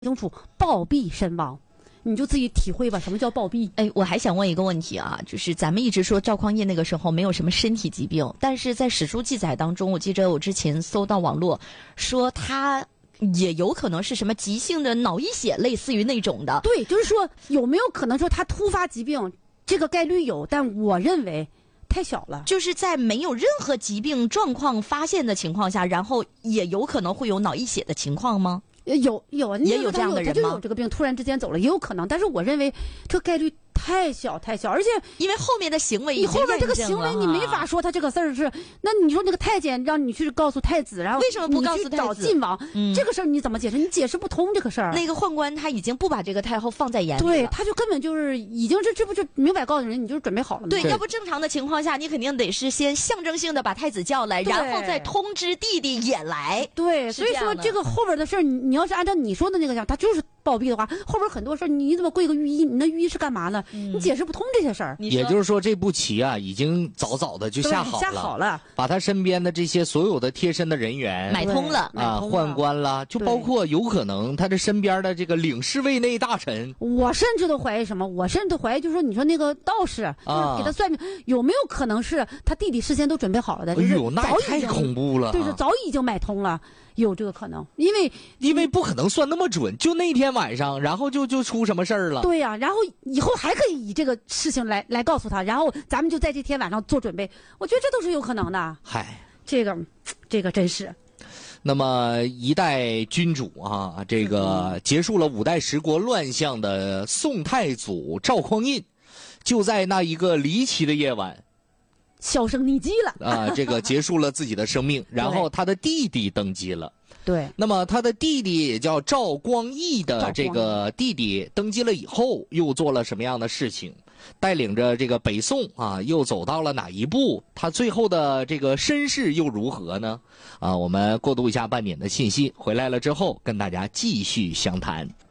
清楚暴毙身亡，你就自己体会吧，什么叫暴毙？ 哎，我还想问一个问题啊，就是咱们一直说赵匡胤那个时候没有什么身体疾病，但是在史书记载当中，我记着我之前搜到网络说他也有可能是什么急性的脑溢血，类似于那种的。 对，就是说有没有可能说他突发疾病，这个概率有，但我认为太小了。 就是在没有任何疾病状况发现的情况下，然后也有可能会有脑溢血的情况吗？ 有， 也有这样的人吗？ 他就有这个病，突然之间走了，也有可能。但是我认为这概率太小，而且因为后面的行为你后面这个行为你没法说他这个事儿是。那你说那个太监让你去告诉太子，然后为什么不告诉太子？ 你去找晋王，这个事儿你怎么解释？你解释不通这个事儿。 那个宦官他已经不把这个太后放在眼里了， 对，他就根本就是已经是这不就明摆告诉人，你就是准备好了吗？ 对，要不正常的情况下，你肯定得是先象征性的把太子叫来，然后再通知弟弟也来。 对，所以说这个后边的事儿，你要是按照你说的那个讲，他就是暴毙的话，后边很多事儿你怎么跪个御医？你那御医是干嘛呢？你解释不通这些事儿。 也就是说，这步棋啊，已经早早的就下好了，把他身边的这些所有的贴身的人员买通了啊，宦官啦，就包括有可能他这身边的这个领侍卫内大臣。 我甚至都怀疑什么？我甚至都怀疑，就是说，你说那个道士，就是给他算命，有没有可能是他弟弟事先都准备好了的？ 哎呦，那太恐怖了！ 对，是早已经买通了。有这个可能，因为不可能算那么准，就那天晚上，然后就出什么事儿了。 对呀，然后以后还可以以这个事情来告诉他，然后咱们就在这天晚上做准备，我觉得这都是有可能的。 嗨， 这个真是。 那么一代君主啊，这个结束了5代十国乱象的宋太祖赵匡胤，就在那一个离奇的夜晚销声匿迹了啊！这个结束了自己的生命，然后他的弟弟登基了。 对， 那么他的弟弟也叫赵光义的这个弟弟登基了以后，又做了什么样的事情？带领着这个北宋啊，又走到了哪一步？他最后的这个身世又如何呢？啊，我们过渡一下半点的信息，回来了之后跟大家继续详谈。